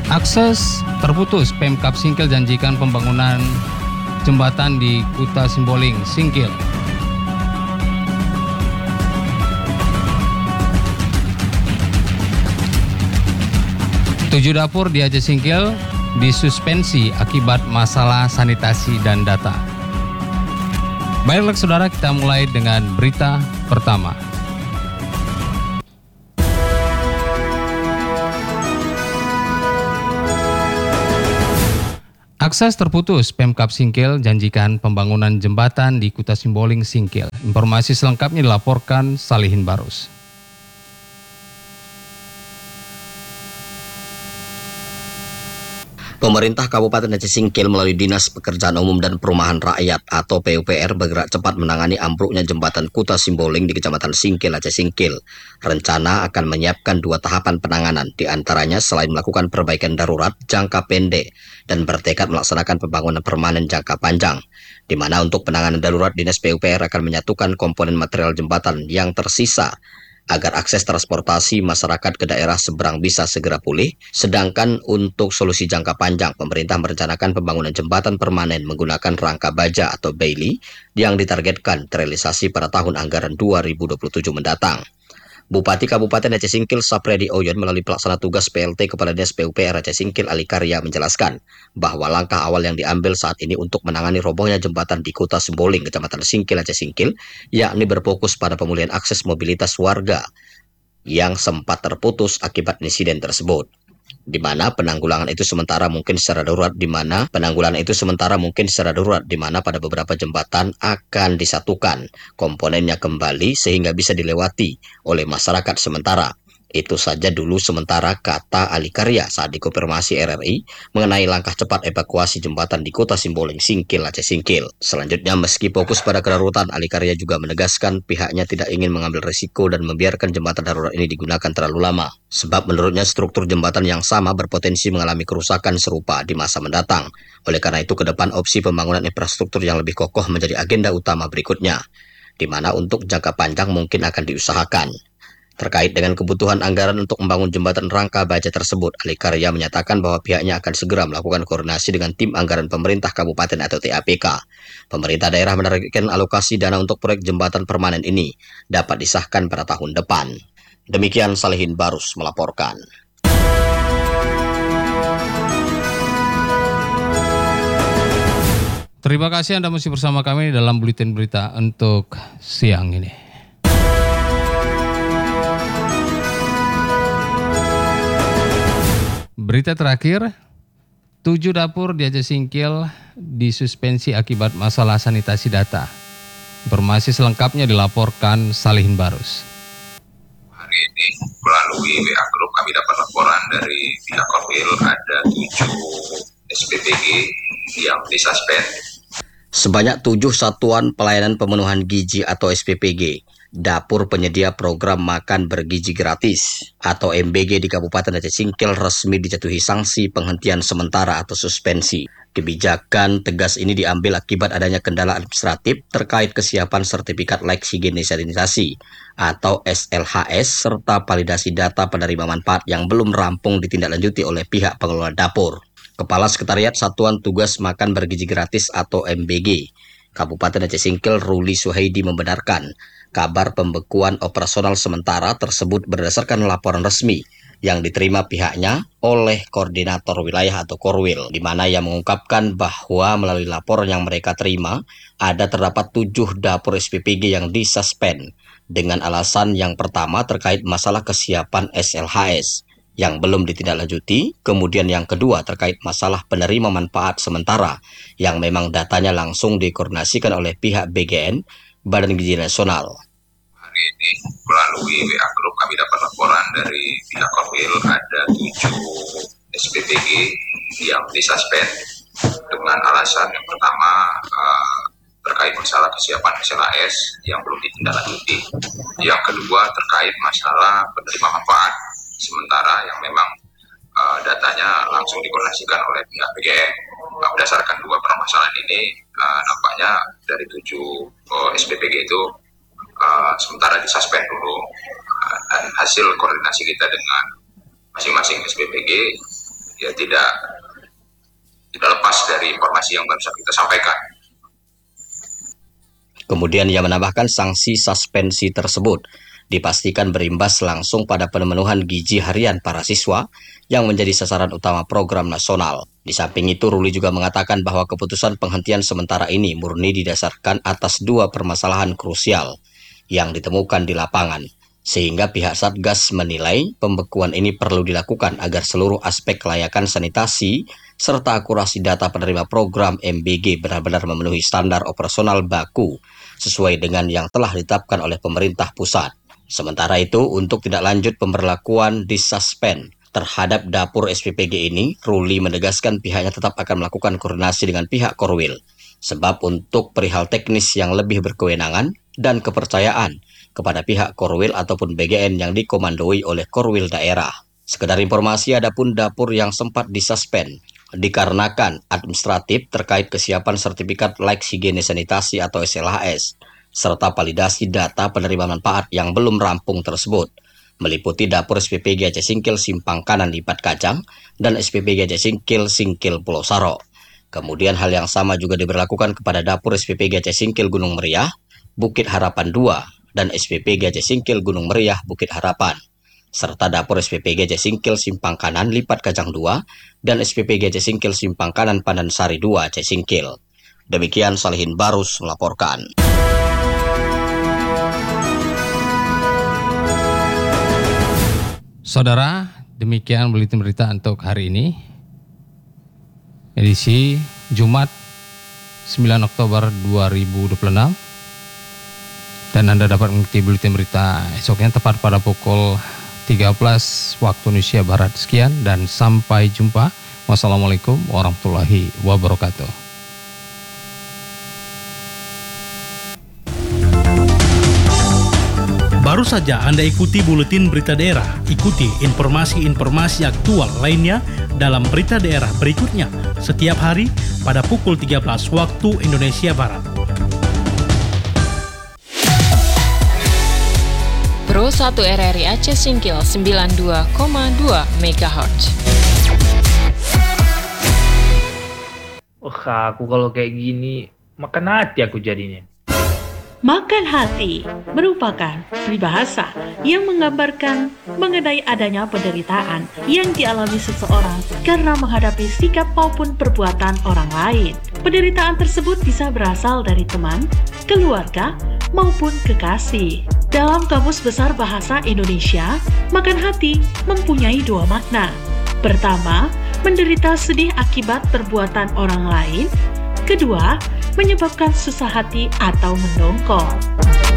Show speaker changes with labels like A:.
A: Akses terputus, Pemkab Singkil janjikan pembangunan jembatan di Kuta Simboling, Singkil. Tujuh dapur di Aceh Singkil disuspensi akibat masalah sanitasi dan data. Baiklah saudara, kita mulai dengan berita pertama. Akses terputus, Pemkab Singkil janjikan pembangunan jembatan di Kuta Simboling, Singkil. Informasi selengkapnya dilaporkan Salihin Barus.
B: Pemerintah Kabupaten Aceh Singkil melalui Dinas Pekerjaan Umum dan Perumahan Rakyat atau PUPR bergerak cepat menangani ambruknya jembatan Kuta Simboling di Kecamatan Singkil, Aceh Singkil. Rencana akan menyiapkan 2 tahapan penanganan, diantaranya selain melakukan perbaikan darurat jangka pendek dan bertekad melaksanakan pembangunan permanen jangka panjang, di mana untuk penanganan darurat Dinas PUPR akan menyatukan komponen material jembatan yang tersisa agar akses transportasi masyarakat ke daerah seberang bisa segera pulih. Sedangkan untuk solusi jangka panjang, pemerintah merencanakan pembangunan jembatan permanen menggunakan rangka baja atau Bailey yang ditargetkan terrealisasi pada tahun anggaran 2027 mendatang. Bupati Kabupaten Aceh Singkil Sapredi Oyon melalui pelaksana tugas PLT Kepala Dinas PUPR Aceh Singkil Ali Karya menjelaskan bahwa langkah awal yang diambil saat ini untuk menangani robohnya jembatan di Kuta Simboling, Kecamatan Singkil, Aceh Singkil, yakni berfokus pada pemulihan akses mobilitas warga yang sempat terputus akibat insiden tersebut. Di mana penanggulangan itu sementara mungkin secara darurat, di mana pada beberapa jembatan akan disatukan komponennya kembali sehingga bisa dilewati oleh masyarakat sementara. Itu saja dulu sementara, kata Ali Karya saat dikonfirmasi RRI mengenai langkah cepat evakuasi jembatan di Kuta Simboling, Singkil, Aceh Singkil. Selanjutnya, meski fokus pada kedaruratan, Ali Karya juga menegaskan pihaknya tidak ingin mengambil risiko dan membiarkan jembatan darurat ini digunakan terlalu lama. Sebab menurutnya struktur jembatan yang sama berpotensi mengalami kerusakan serupa di masa mendatang. Oleh karena itu, ke depan opsi pembangunan infrastruktur yang lebih kokoh menjadi agenda utama berikutnya, di mana untuk jangka panjang mungkin akan diusahakan. Terkait dengan kebutuhan anggaran untuk membangun jembatan rangka baja tersebut, Ali Karya menyatakan bahwa pihaknya akan segera melakukan koordinasi dengan tim anggaran pemerintah kabupaten atau TAPK. Pemerintah daerah menargetkan alokasi dana untuk proyek jembatan permanen ini dapat disahkan pada tahun depan. Demikian Salihin Barus melaporkan.
A: Terima kasih Anda masih bersama kami dalam buletin berita untuk siang ini. Berita terakhir, 7 dapur di Aceh Singkil disuspensi akibat masalah sanitasi data. Informasi selengkapnya dilaporkan Salihin Barus.
C: Hari ini melalui WA Group kami dapat laporan dari pihak Korwil ada 7 SPPG yang disuspend.
B: Sebanyak 7 satuan pelayanan pemenuhan gizi atau SPPG, dapur penyedia program makan bergizi gratis atau MBG di Kabupaten Aceh Singkil resmi dijatuhi sanksi penghentian sementara atau suspensi. Kebijakan tegas ini diambil akibat adanya kendala administratif terkait kesiapan sertifikat layak higienisasi atau SLHS serta validasi data penerima manfaat yang belum rampung ditindaklanjuti oleh pihak pengelola dapur. Kepala Sekretariat Satuan Tugas Makan Bergizi Gratis atau MBG Kabupaten Aceh Singkil Ruli Suhaidi membenarkan kabar pembekuan operasional sementara tersebut berdasarkan laporan resmi yang diterima pihaknya oleh Koordinator Wilayah atau Korwil, di mana ia mengungkapkan bahwa melalui laporan yang mereka terima, terdapat 7 dapur SPPG yang disuspend dengan alasan yang pertama terkait masalah kesiapan SLHS yang belum ditindaklanjuti, kemudian yang kedua terkait masalah penerima manfaat sementara yang memang datanya langsung dikoordinasikan oleh pihak BGN, Badan Gizi Nasional.
C: Hari ini melalui WA Group kami dapat laporan dari pihak Korwil ada 7 SPPG yang disuspend dengan alasan yang pertama terkait masalah kesiapan SLHS yang belum ditindaklanjuti. Yang kedua terkait masalah penerima manfaat sementara yang memang datanya langsung dikoordinasikan oleh pihak BGN. Berdasarkan 2 permasalahan ini, nampaknya dari 7 SPPG itu sementara disuspend dulu. Dan hasil koordinasi kita dengan masing-masing SPPG ya tidak lepas dari informasi yang barusan kita sampaikan.
B: Kemudian ia menambahkan sanksi suspensi tersebut dipastikan berimbas langsung pada pemenuhan gizi harian para siswa yang menjadi sasaran utama program nasional. Di samping itu, Ruli juga mengatakan bahwa keputusan penghentian sementara ini murni didasarkan atas dua permasalahan krusial yang ditemukan di lapangan, sehingga pihak Satgas menilai pembekuan ini perlu dilakukan agar seluruh aspek kelayakan sanitasi serta akurasi data penerima program MBG benar-benar memenuhi standar operasional baku sesuai dengan yang telah ditetapkan oleh pemerintah pusat. Sementara itu, untuk tidak lanjut pemberlakuan disuspend terhadap dapur SPPG ini, Ruli menegaskan pihaknya tetap akan melakukan koordinasi dengan pihak Korwil. Sebab untuk perihal teknis yang lebih berkewenangan dan kepercayaan kepada pihak Korwil ataupun BGN yang dikomandoi oleh Korwil daerah. Sekedar informasi, adapun dapur yang sempat disuspend dikarenakan administratif terkait kesiapan sertifikat layak higienis sanitasi atau SLHS, serta validasi data penerima manfaat yang belum rampung tersebut, meliputi dapur SPPG Aceh Singkil Simpang Kanan Lipat Kajang dan SPPG Aceh Singkil Singkil Pulau Saro. Kemudian hal yang sama juga diberlakukan kepada dapur SPPG Aceh Singkil Gunung Meriah, Bukit Harapan 2, dan SPPG Aceh Singkil Gunung Meriah, Bukit Harapan, serta dapur SPPG Aceh Singkil Simpang Kanan Lipat Kajang 2 dan SPPG Aceh Singkil Simpang Kanan Pandansari 2 Aceh Singkil. Demikian Salihin Barus melaporkan.
A: Saudara, demikian buletin berita untuk hari ini. Edisi Jumat 9 Oktober 2026. Dan Anda dapat mengikuti buletin berita esoknya tepat pada pukul 13 waktu Indonesia Barat. Sekian dan sampai jumpa. Wassalamualaikum warahmatullahi wabarakatuh.
D: Baru saja Anda ikuti buletin berita daerah. Ikuti informasi-informasi aktual lainnya dalam berita daerah berikutnya setiap hari pada pukul 13 waktu Indonesia Barat.
E: Pro 1 RRI Aceh Singkil 92,2 MHz.
F: Aku kalau kayak gini makan hati aku jadinya.
G: Makan hati merupakan peribahasa yang menggambarkan mengenai adanya penderitaan yang dialami seseorang karena menghadapi sikap maupun perbuatan orang lain. Penderitaan tersebut bisa berasal dari teman, keluarga, maupun kekasih. Dalam Kamus Besar Bahasa Indonesia, makan hati mempunyai dua makna. Pertama, menderita sedih akibat perbuatan orang lain. Kedua, menyebabkan susah hati atau mendongkol.